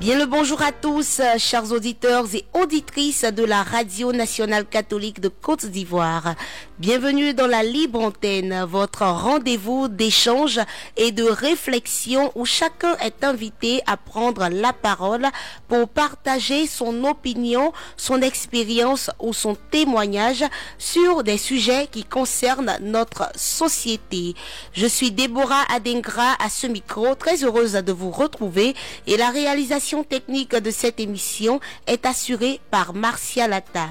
Bien le bonjour à tous, chers auditeurs et auditrices de la Radio Nationale Catholique de Côte d'Ivoire. Bienvenue dans la Libre Antenne, votre rendez-vous d'échange et de réflexion où chacun est invité à prendre la parole pour partager son opinion, son expérience ou son témoignage sur des sujets qui concernent notre société. Je suis Déborah Adengra à ce micro, très heureuse de vous retrouver et la réalisation technique de cette émission est assurée par Martia Lata.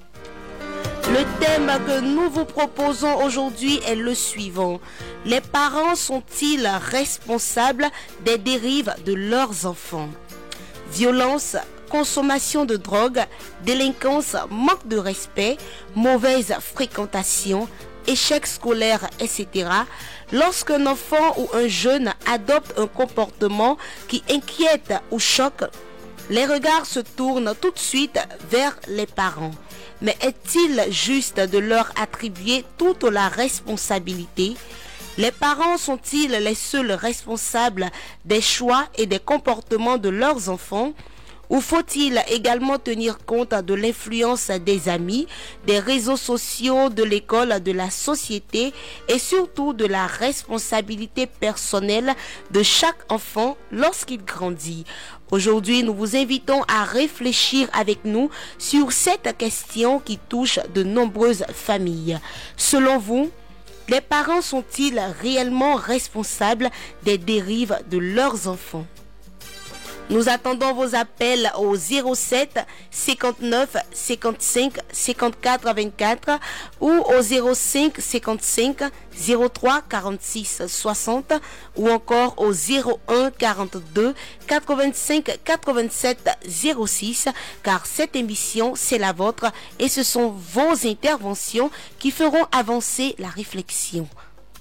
Le thème que nous vous proposons aujourd'hui est le suivant. Les parents sont-ils responsables des dérives de leurs enfants? Violence, consommation de drogue, délinquance, manque de respect, mauvaise fréquentation, échec scolaire, etc. Lorsqu'un enfant ou un jeune adopte un comportement qui inquiète ou choque, les regards se tournent tout de suite vers les parents. Mais est-il juste de leur attribuer toute la responsabilité? Les parents sont-ils les seuls responsables des choix et des comportements de leurs enfants? Ou faut-il également tenir compte de l'influence des amis, des réseaux sociaux, de l'école, de la société et surtout de la responsabilité personnelle de chaque enfant lorsqu'il grandit? Aujourd'hui, nous vous invitons à réfléchir avec nous sur cette question qui touche de nombreuses familles. Selon vous, les parents sont-ils réellement responsables des dérives de leurs enfants? Nous attendons vos appels au 07 59 55 54 24 ou au 05 55 03 46 60 ou encore au 01 42 85 87 06 car cette émission c'est la vôtre et ce sont vos interventions qui feront avancer la réflexion.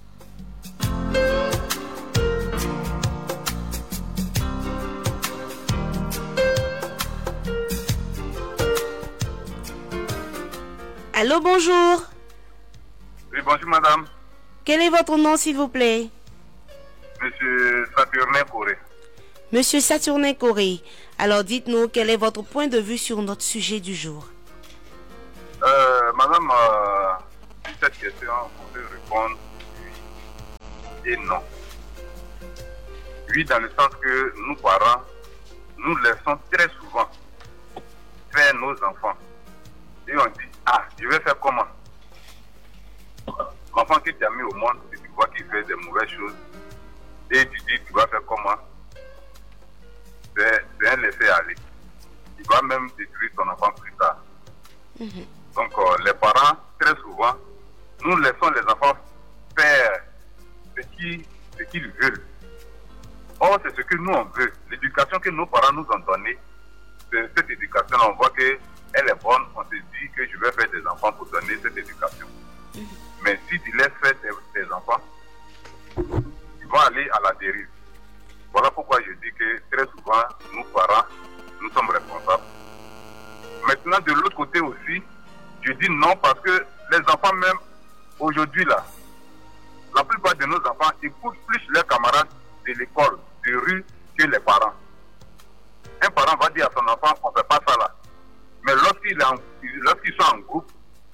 Allô, bonjour. Oui, bonjour madame. Quel est votre nom, s'il vous plaît? Monsieur Saturnin Corée. Monsieur Saturnin Corée. Alors, dites-nous, quel est votre point de vue sur notre sujet du jour? Madame, cette question, on peut répondre oui et non. Oui, dans le sens que nous, parents, nous laissons très souvent faire nos enfants. Et on dit, ah, je vais faire comment? L'enfant qui t'a mis au monde, si tu vois qu'il fait des mauvaises choses, et tu dis, tu vas faire comment? C'est un laisser-aller. Il va même détruire ton enfant plus tard. Donc, les parents, très souvent, nous laissons les enfants faire ce qu'ils veulent. Or, c'est ce que nous, on veut. L'éducation que nos parents nous ont donnée, cette éducation, on voit que elle est bonne, on se dit que je vais faire des enfants pour donner cette éducation. Mais si tu laisses faire tes enfants, ils vont aller à la dérive. Voilà pourquoi je dis que très souvent, nous parents, nous sommes responsables. Maintenant, de l'autre côté aussi, je dis non parce que les enfants même, aujourd'hui là, la plupart de nos enfants écoutent plus leurs camarades de l'école, de rue, que les parents. Un parent va dire à son enfant, on ne fait pas ça là. Mais lorsqu'ils sont en groupe,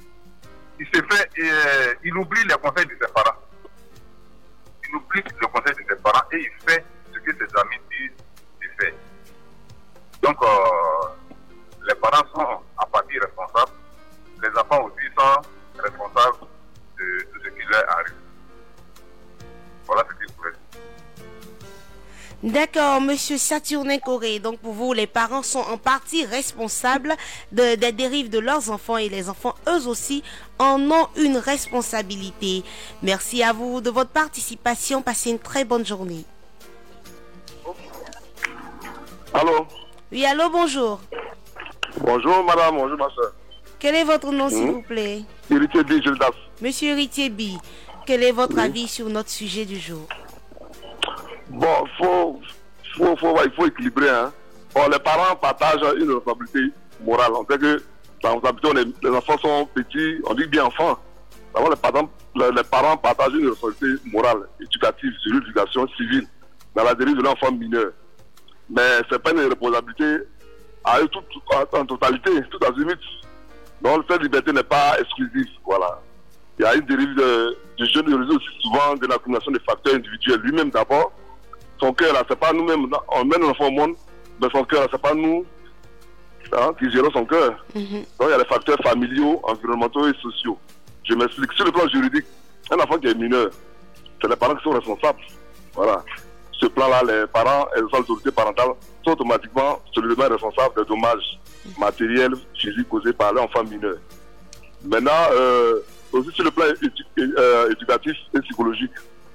il oublie les conseils de ses parents. Il oublie le conseil de ses parents et il fait ce que ses amis disent de faire. Donc, les parents sont à partie responsables. Les enfants aussi sont responsables de ce qui leur arrive. Voilà ce que je voulais dire. D'accord, monsieur Saturnin Corée. Donc pour vous, les parents sont en partie responsables des dérives de leurs enfants et les enfants, eux aussi, en ont une responsabilité. Merci à vous de votre participation. Passez une très bonne journée. Allô? Oui, allô, bonjour. Bonjour madame, bonjour ma soeur. Quel est votre nom, s'il vous plaît? Héritier B, Gildas. Monsieur Héritier B, quel est votre avis sur notre sujet du jour? Bon, il faut équilibrer. Hein. Bon, les parents partagent une responsabilité morale. On sait que la responsabilité, les enfants sont petits, on dit bien enfants. D'abord, les parents partagent une responsabilité morale, éducative, sur l'éducation civile, dans la dérive de l'enfant mineur. mais c'est pas une responsabilité à eux en totalité, tout azimut. Donc cette liberté n'est pas exclusive, voilà. Il y a une dérive du jeune de réseau aussi souvent de l'accumulation des facteurs individuels. Lui-même d'abord, son cœur là, c'est pas nous-mêmes, on mène l'enfant au monde, mais son cœur là, c'est pas nous qui gérons son cœur. Donc il y a les facteurs familiaux, environnementaux et sociaux. Je m'explique. Sur le plan juridique, un enfant qui est mineur, c'est les parents qui sont responsables. Voilà. Ce plan-là, les parents et les autorités parentales sont automatiquement solidement responsables des dommages matériels, physiques causés par l'enfant mineur. Maintenant, aussi sur le plan éducatif et psychologique,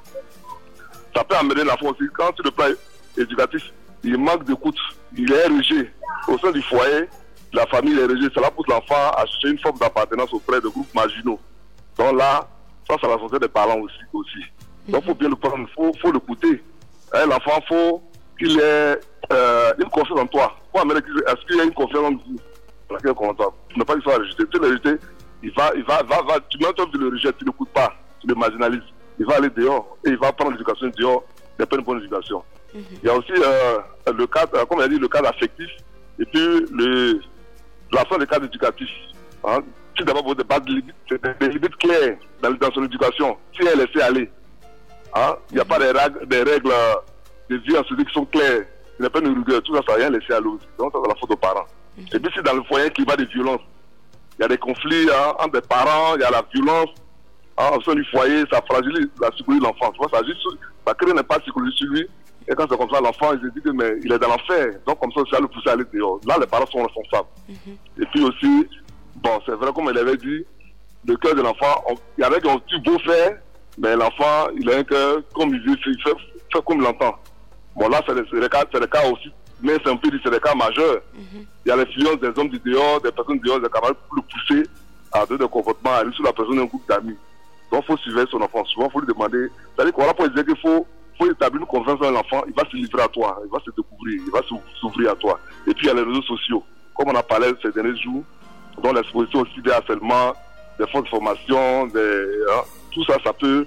ça peut amener l'enfant aussi, quand sur le plan éducatif, il manque d'écoute, il est rejeté au sein du foyer, la famille est rejetée, cela pousse l'enfant à chercher une forme d'appartenance auprès de groupes marginaux. Donc là, ça c'est la santé des parents aussi. Donc il faut bien le prendre, il faut l'écouter. L'enfant, il faut qu'il ait une confiance en toi. Est-ce qu'il y a une confiance en vous? Tu n'as pas qu'il soit rejeté. Tu l'as rejeté, tu mets un temps, tu le rejettes, tu ne l'écoutes pas, tu le marginalises. Il va aller dehors et il va prendre l'éducation dehors. Il n'y a pas une bonne éducation. Il y a aussi le cadre, comme on a dit, le cadre affectif et puis l'absence de cadre éducatif. Hein. Si d'abord des limites claires dans son éducation, si elle est laissée aller, hein, il n'y a pas des règles de vie en qui sont claires, il n'y a pas de rigueur, tout ça, ça n'a rien laissé à l'autre. Donc ça, c'est la faute aux parents. Et puis si dans le foyer qui va des violences, il y a des conflits entre des parents, il y a la violence au sein du foyer, ça fragilise la sécurité de l'enfant. Tu vois, ça crée un impact psychologique sur lui. Et quand c'est comme ça, l'enfant, il se dit que mais il est dans l'enfer. Donc comme ça, ça le pousse à aller dehors. Là, les parents sont responsables. Et puis aussi, bon, c'est vrai, comme elle avait dit, le cœur de l'enfant, il y en a qui ont tout beau faire, mais l'enfant, il a un cœur comme il veut, il fait comme il l'entend. Bon, là, c'est le cas aussi, mais c'est un peu c'est le cas majeur. Il y a l'influence des hommes du dehors, des personnes du dehors, des camarades pour le pousser à donner des comportements, à aller sur la personne d'un groupe d'amis. Donc, il faut suivre son enfant. Souvent, il faut lui demander. C'est-à-dire qu'on va pas dire qu'il faut établir une confiance dans l'enfant. Il va se livrer à toi, il va se découvrir, il va s'ouvrir à toi. Et puis, il y a les réseaux sociaux. Comme on a parlé ces derniers jours, dont l'exposition aussi des harcèlements, des fausses de formation, tout ça, ça peut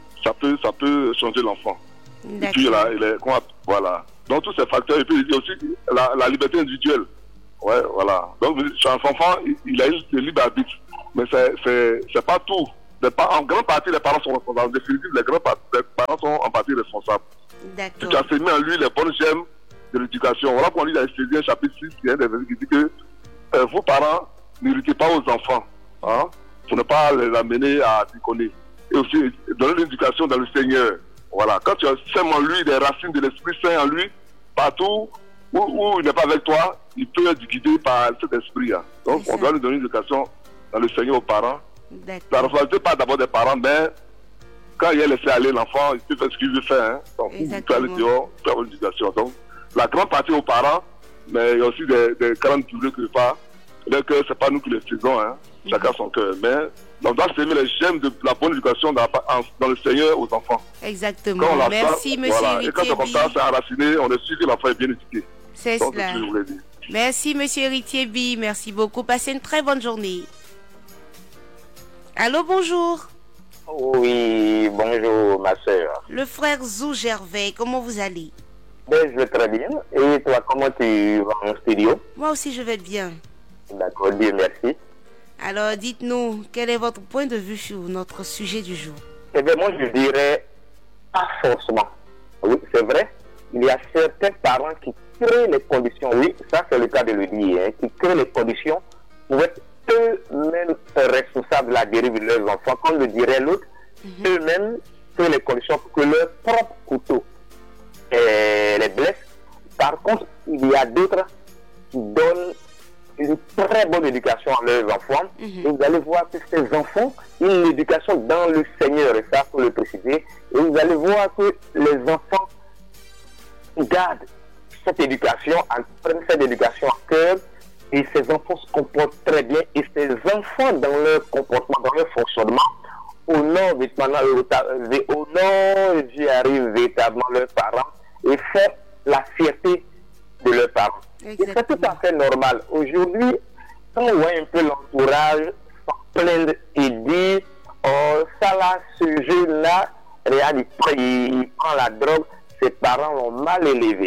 changer l'enfant. Et puis, voilà. Donc, tous ces facteurs. Et puis, il y a aussi la liberté individuelle. Ouais, voilà. Donc, chaque enfant, il a le libre arbitre. Mais c'est pas tout. En grande partie, les parents sont responsables. En définitive, les parents sont en partie responsables. D'accord. Tu as sémé en lui les bonnes gemmes de l'éducation. Voilà pourquoi on lit dans Ephésiens chapitre 6, il y a des versets qui dit que vos parents, n'irritez pas aux enfants, hein, pour ne pas les amener à déconner. Et aussi, donner l'éducation dans le Seigneur. Voilà. Quand tu sèmes en lui des racines de l'Esprit Saint en lui, partout où il n'est pas avec toi, il peut être guidé par cet esprit. Hein. Donc, on doit lui donner l'éducation dans le Seigneur aux parents. La responsabilité pas d'abord des parents, mais quand il est laissé aller l'enfant, il peut faire ce qu'il veut faire. Hein. Donc, il peut aller dehors, faire une éducation. Donc, la grande partie aux parents, mais il y a aussi des grandes durées que pas. Donc, c'est pas nous qui les faisons, hein. Chacun son cœur. Mais on doit s'aimer les gemmes de la bonne éducation dans le Seigneur aux enfants. Exactement. Merci, monsieur voilà. Et quand c'est comme ça, c'est enraciné, on est sûr que l'enfant est bien éduqué. C'est cela. Merci, monsieur Héritier B. Merci beaucoup. Passez une très bonne journée. Allô, bonjour. Oui, bonjour, ma soeur. Le frère Zou Gervais, comment vous allez? Ben, je vais très bien. Et toi, comment tu vas en studio? Moi aussi, je vais bien. D'accord, Dieu merci. Alors, dites-nous, quel est votre point de vue sur notre sujet du jour? Eh bien, moi, je dirais pas forcément. Oui, c'est vrai. Il y a certains parents qui créent les conditions, oui, ça c'est le cas de le dire, hein, qui créent les conditions pour être eux-mêmes responsables de la dérive de leurs enfants, comme le dirait l'autre, eux-mêmes créent les conditions pour que leur propre couteau les blesse. Par contre, il y a d'autres qui donnent une très bonne éducation à leurs enfants. Et vous allez voir que ces enfants ont une éducation dans le Seigneur, et ça, il faut le préciser. Et vous allez voir que les enfants gardent cette éducation, prennent cette éducation à cœur, et ces enfants se comportent très bien. Et ces enfants, dans leur comportement, dans leur fonctionnement, honorent j'y arrive véritablement leurs parents et font la fierté de leurs parents. Et c'est tout à fait normal. Aujourd'hui, quand on voit un peu l'entourage s'en plaindre et dire oh, ça là, ce jeune-là, regarde, il prend la drogue, ses parents l'ont mal élevé.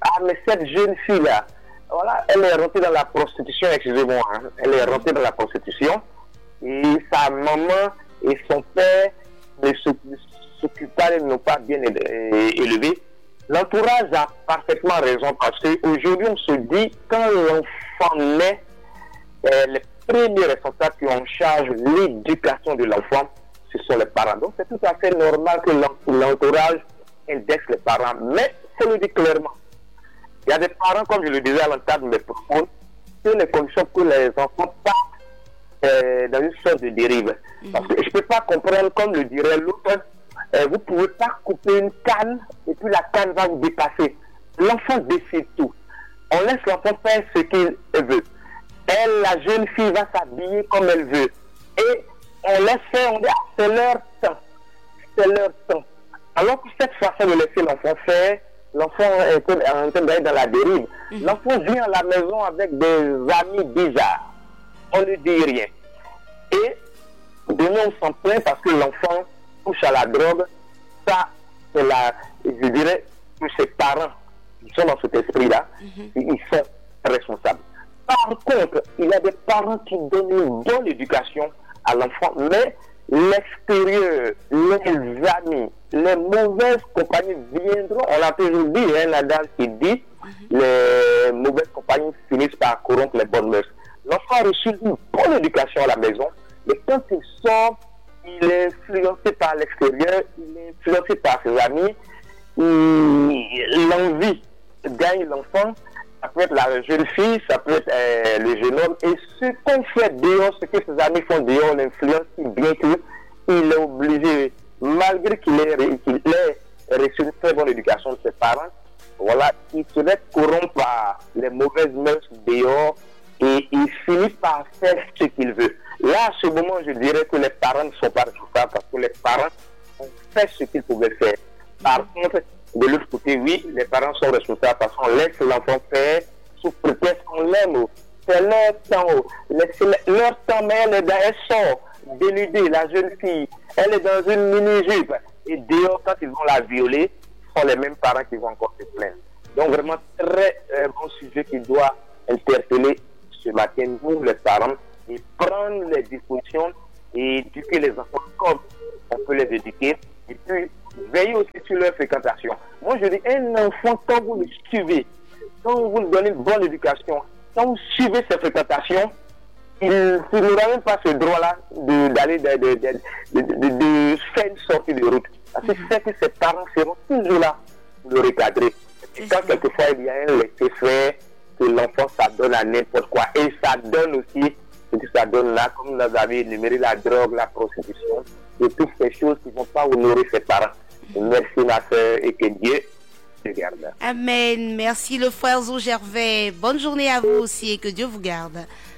ah, mais cette jeune fille-là, voilà, elle est rentrée dans la prostitution, excusez-moi, hein, elle est rentrée dans la prostitution, et sa maman et son père ne s'occupaient, n'ont pas bien élevé. L'entourage a parfaitement raison, parce qu'aujourd'hui, on se dit, quand l'enfant naît, les premiers responsables qui ont en charge l'éducation de l'enfant, ce sont les parents. Donc, c'est tout à fait normal que l'entourage indexe les parents. Mais, il faut le dire clairement, il y a des parents, comme je le disais à l'entame de mes propos, que les conditions pour les enfants partent dans une sorte de dérive. Parce que je ne peux pas comprendre, comme le dirait l'autre, vous ne pouvez pas couper une canne et puis la canne va vous dépasser. L'enfant décide tout. On laisse l'enfant faire ce qu'il veut. Elle, la jeune fille, va s'habiller comme elle veut. Et on laisse faire, on dit, ah, c'est leur temps. C'est leur temps. Alors que cette façon de laisser l'enfant faire, l'enfant est en train d'aller dans la dérive. L'enfant vient à la maison avec des amis bizarres. On ne dit rien. Et demain, on s'en plaint parce que l'enfant touche à la drogue. Ça, c'est je dirais que ses parents, ils sont dans cet esprit-là, ils sont responsables. Par contre, il y a des parents qui donnent une bonne éducation à l'enfant, mais l'extérieur, les amis, les mauvaises compagnies viendront. On a toujours dit, hein, la dame qui dit, les mauvaises compagnies finissent par corrompre les bonnes mœurs. L'enfant a reçu une bonne éducation à la maison, mais quand il sort, il est influencé par l'extérieur, il est influencé par ses amis, l'envie gagne l'enfant. Ça peut être la jeune fille, ça peut être le jeune homme. Et ce qu'on fait dehors, ce que ses amis font dehors, l'influence, bien qu'il est obligé, malgré qu'il ait reçu une très bonne éducation de ses parents, voilà, il se laisse corrompre par les mauvaises mœurs dehors et il finit par faire ce qu'il veut. Là, à ce moment, je dirais que les parents ne sont pas responsables parce que les parents ont fait ce qu'ils pouvaient faire. Par contre, de l'autre côté, oui, les parents sont responsables parce qu'on laisse l'enfant faire sous prétexte qu'on l'aime. C'est leur temps. Leur temps, mais elle sort dénudée, la jeune fille. Elle est dans une mini-jupe. Et dehors, quand ils vont la violer, ce sont les mêmes parents qui vont encore se plaindre. Donc, vraiment, très bon sujet qui doit interpeller ce matin, nous, les parents, et prendre les dispositions et éduquer les enfants comme on peut les éduquer. Et puis, veillez aussi sur leur fréquentation. Moi, je dis, un enfant, quand vous le suivez, quand vous lui donnez une bonne éducation, quand vous suivez ses fréquentations, il n'aura même pas ce droit-là d'aller de faire une sortie de route. Parce que c'est que ses parents seront toujours là pour le recadrer. Et quand quelquefois il y a un laisser-faire, que l'enfant s'adonne à n'importe quoi. Et ça donne aussi ce que ça donne là, comme vous avez énuméré la drogue, la prostitution, et toutes ces choses qui ne vont pas honorer ses parents. Merci ma soeur et que Dieu te garde. Amen. Merci le frère Zo Gervais. Bonne journée à vous aussi et que Dieu vous garde.